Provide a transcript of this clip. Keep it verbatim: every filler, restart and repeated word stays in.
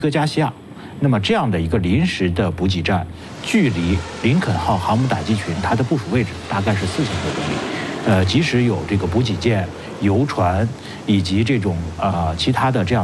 戈加西亚。那么这样的一个临时的补给站，距离林肯号航母打击群它的部署位置大概是四千多公里。呃，即使有这个补给舰、游船以及这种呃其他的这样